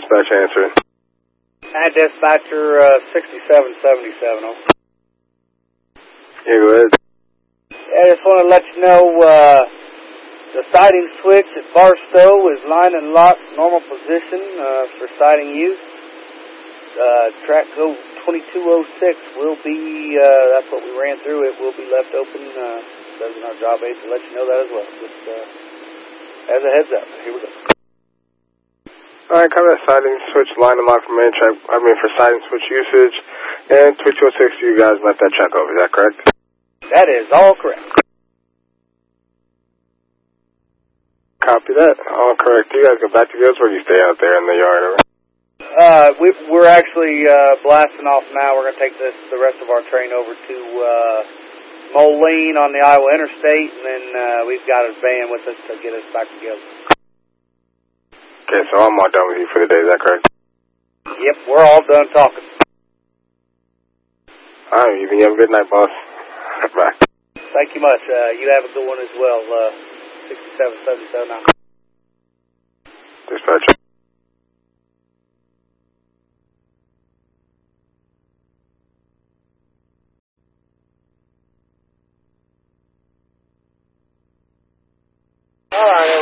dispatch answering? Hi, dispatcher, 6777. Yeah, go ahead. I just want to let you know, the siding switch at Barstow is line and lock, normal position, for siding use. Track go 2206 will be, that's what we ran through, it will be left open, doesn't our job aid to let you know that as well. Just, as a heads up, here we go. Alright, cover that siding switch line and lock for main track, for siding switch usage, and 2206, you guys let that check over, is that correct? That is all correct. Copy that, all correct. Do you guys go back to the or do you stay out there in the yard? We're actually, blasting off now. We're going to take the rest of our train over to, Moline on the Iowa Interstate, and then, we've got a van with us to get us back together. Okay, so I'm all done with you for the day, is that correct? Yep, we're all done talking. Alright, you have a good night, boss. Bye. Thank you much. You have a good one as well. 6777 now. Dispatch. All right.